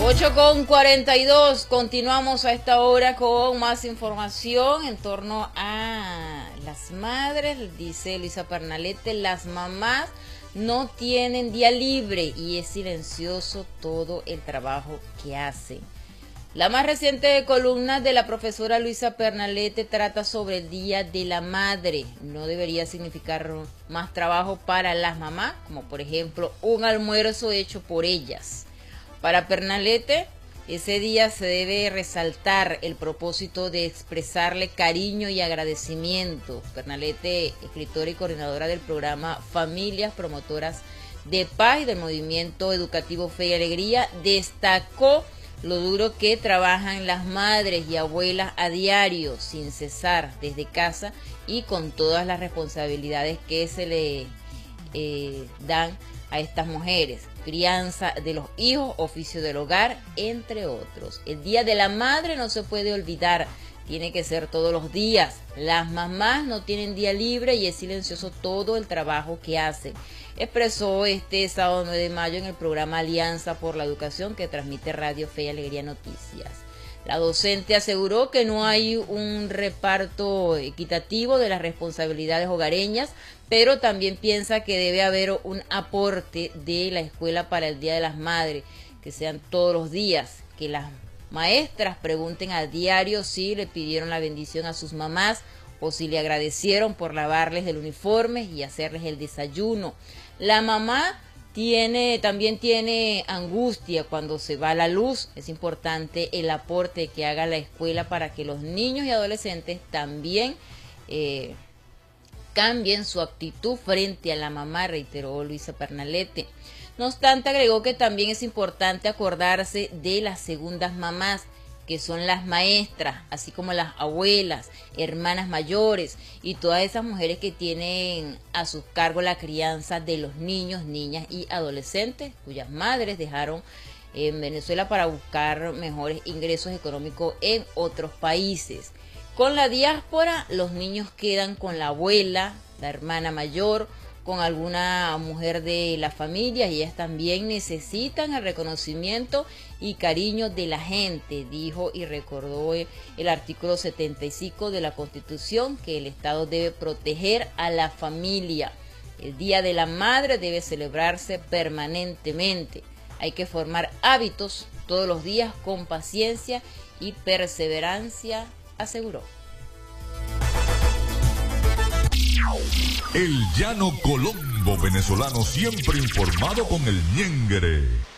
8:42, continuamos a esta hora con más información en torno a las madres. Dice Luisa Pernalete, las mamás no tienen día libre y es silencioso todo el trabajo que hacen. La más reciente columna de la profesora Luisa Pernalete trata sobre el Día de la Madre. No debería significar más trabajo para las mamás, como por ejemplo un almuerzo hecho por ellas. Para Pernalete, ese día se debe resaltar el propósito de expresarle cariño y agradecimiento. Pernalete, escritora y coordinadora del programa Familias Promotoras de Paz y del Movimiento Educativo Fe y Alegría, destacó lo duro que trabajan las madres y abuelas a diario, sin cesar, desde casa y con todas las responsabilidades que se le dan a estas mujeres: crianza de los hijos, oficio del hogar, entre otros. El Día de la Madre no se puede olvidar, tiene que ser todos los días. Las mamás no tienen día libre y es silencioso todo el trabajo que hacen, expresó este sábado 9 de mayo en el programa Alianza por la Educación que transmite Radio Fe y Alegría Noticias. La docente aseguró que no hay un reparto equitativo de las responsabilidades hogareñas, pero también piensa que debe haber un aporte de la escuela para el Día de las Madres, que sean todos los días, que las maestras pregunten a diario si le pidieron la bendición a sus mamás o si le agradecieron por lavarles el uniforme y hacerles el desayuno. La mamá también tiene angustia cuando se va la luz. Es importante el aporte que haga la escuela para que los niños y adolescentes también cambien su actitud frente a la mamá, reiteró Luisa Pernalete. No obstante, agregó que también es importante acordarse de las segundas mamás, que son las maestras, así como las abuelas, hermanas mayores y todas esas mujeres que tienen a su cargo la crianza de los niños, niñas y adolescentes, cuyas madres dejaron en Venezuela para buscar mejores ingresos económicos en otros países. Con la diáspora, los niños quedan con la abuela, la hermana mayor, con alguna mujer de la familia, y ellas también necesitan el reconocimiento y cariño de la gente, dijo y recordó el artículo 75 de la Constitución, que el Estado debe proteger a la familia. El Día de la Madre debe celebrarse permanentemente. Hay que formar hábitos todos los días con paciencia y perseverancia, aseguró. El llano colombo venezolano, siempre informado con el ñengere.